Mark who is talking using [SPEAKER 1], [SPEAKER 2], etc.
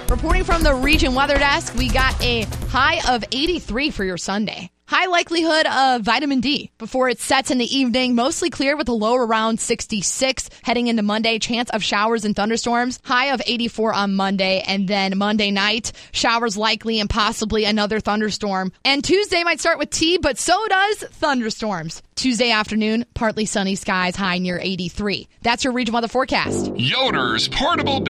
[SPEAKER 1] Reporting from the Region Weather Desk, we got a high of 83 for your Sunday. High likelihood of vitamin D before it sets in the evening. Mostly clear with a low around 66 heading into Monday. Chance of showers and thunderstorms. High of 84 on Monday. And then Monday night, showers likely and possibly another thunderstorm. And Tuesday might start with T, but so does thunderstorms. Tuesday afternoon, partly sunny skies, high near 83. That's your Region Weather forecast.
[SPEAKER 2] Yoder's Portable